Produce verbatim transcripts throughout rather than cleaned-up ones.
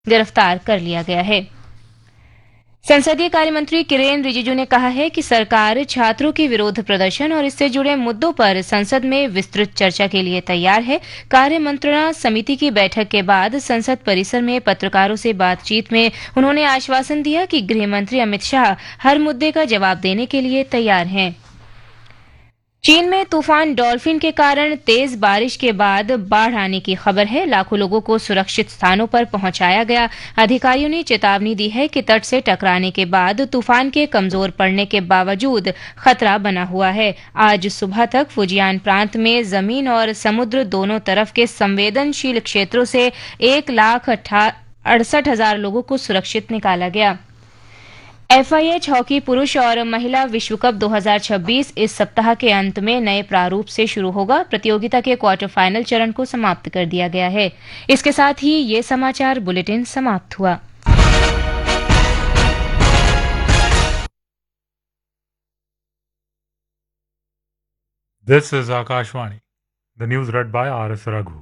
गिरफ्तार कर लिया गया है। संसदीय कार्य मंत्री किरेन रिजिजू ने कहा है कि सरकार छात्रों के विरोध प्रदर्शन और इससे जुड़े मुद्दों पर संसद में विस्तृत चर्चा के लिए तैयार है। कार्य मंत्रणा समिति की बैठक के बाद संसद परिसर में पत्रकारों से बातचीत में उन्होंने आश्वासन दिया कि गृह मंत्री अमित शाह हर मुद्दे का जवाब देने के लिए तैयार हैं। चीन में तूफान डॉल्फिन के कारण तेज बारिश के बाद बाढ़ आने की खबर है। लाखों लोगों को सुरक्षित स्थानों पर पहुंचाया गया। अधिकारियों ने चेतावनी दी है कि तट से टकराने के बाद तूफान के कमजोर पड़ने के बावजूद खतरा बना हुआ है। आज सुबह तक फुजियान प्रांत में जमीन और समुद्र दोनों तरफ के संवेदनशील क्षेत्रों से एक लाख अड़सठ हजार लोगों को सुरक्षित निकाला गया। एफआईएच हॉकी पुरुष और महिला विश्व कप दो हज़ार छब्बीस इस सप्ताह के अंत में नए प्रारूप से शुरू होगा। प्रतियोगिता के क्वार्टर फाइनल चरण को समाप्त कर दिया गया है। इसके साथ ही ये समाचार बुलेटिन समाप्त हुआ। This is Akashvani. The news read by R S Raghu.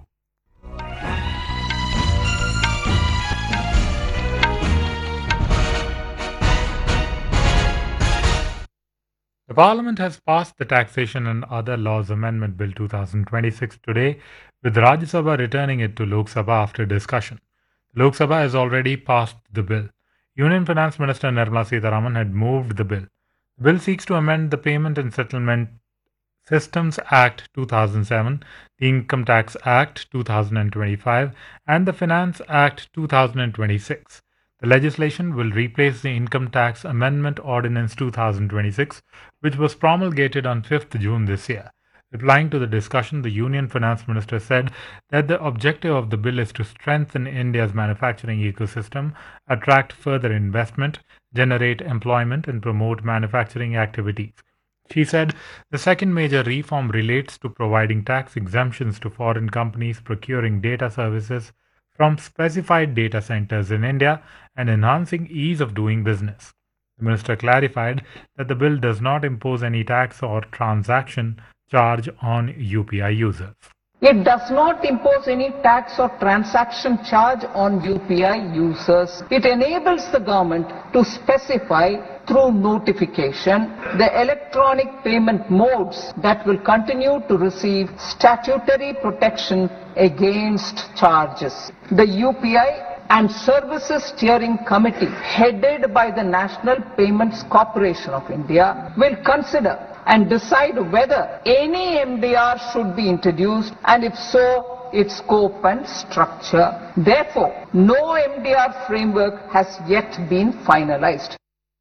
The Parliament has passed the Taxation and Other Laws Amendment Bill twenty twenty-six today, with Rajya Sabha returning it to Lok Sabha after discussion. Lok Sabha has already passed the bill. Union Finance Minister Nirmala Sitharaman had moved the bill. The bill seeks to amend the Payment and Settlement Systems Act two thousand seven, the Income Tax Act two thousand twenty-five, and the Finance Act two thousand twenty-six. The legislation will replace the Income Tax Amendment Ordinance two thousand twenty-six, which was promulgated on fifth June this year. Replying to the discussion, the Union Finance Minister said that the objective of the bill is to strengthen India's manufacturing ecosystem, attract further investment, generate employment, and promote manufacturing activities. She said the second major reform relates to providing tax exemptions to foreign companies procuring data services from specified data centers in India and enhancing ease of doing business. The minister clarified that the bill does not impose any tax or transaction charge on U P I users. It does not impose any tax or transaction charge on U P I users. It enables the government to specify through notification the electronic payment modes that will continue to receive statutory protection against charges. The U P I and Services Steering Committee, headed by the National Payments Corporation of India, will consider and decide whether any M D R should be introduced, and if so, its scope and structure. Therefore, no M D R framework has yet been finalized.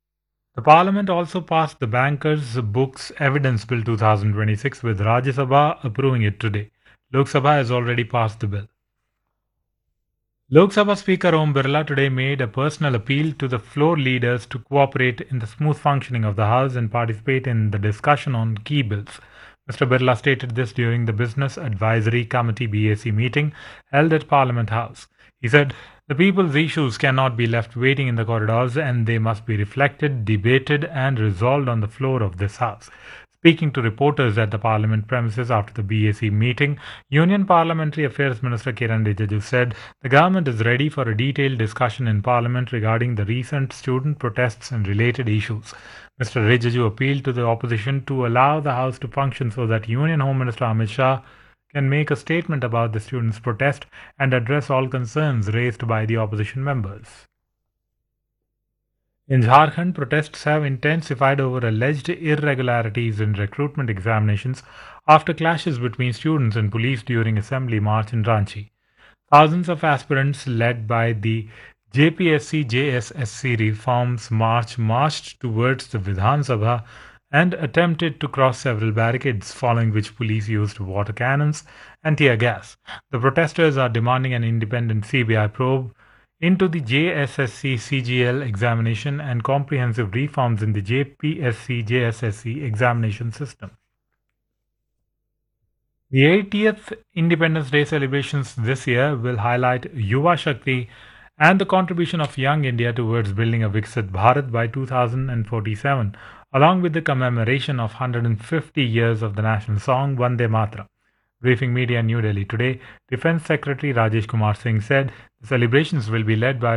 The Parliament also passed the Bankers' Books Evidence Bill twenty twenty-six, with Rajya Sabha approving it today. Lok Sabha has already passed the bill. Lok Sabha Speaker Om Birla today made a personal appeal to the floor leaders to cooperate in the smooth functioning of the House and participate in the discussion on key bills. Mister Birla stated this during the Business Advisory Committee B A C meeting held at Parliament House. He said, "The people's issues cannot be left waiting in the corridors and they must be reflected, debated and resolved on the floor of this House." Speaking to reporters at the Parliament premises after the B A C meeting, Union Parliamentary Affairs Minister Kiren Rijiju said the government is ready for a detailed discussion in Parliament regarding the recent student protests and related issues. Mister Rijiju appealed to the opposition to allow the House to function so that Union Home Minister Amit Shah can make a statement about the students' protest and address all concerns raised by the opposition members. In Jharkhand, protests have intensified over alleged irregularities in recruitment examinations after clashes between students and police during Assembly March in Ranchi. Thousands of aspirants led by the J P S C J S S C Reforms March marched towards the Vidhan Sabha and attempted to cross several barricades, following which police used water cannons and tear gas. The protesters are demanding an independent C B I probe into the J S S C C G L examination and comprehensive reforms in the J P S C J S S C examination system. The eightieth Independence Day celebrations this year will highlight Yuva Shakti and the contribution of Young India towards building a Viksit Bharat by two thousand forty-seven, along with the commemoration of one hundred fifty years of the national song Vande Mataram. Briefing media in New Delhi today, Defence Secretary Rajesh Kumar Singh said the celebrations will be led by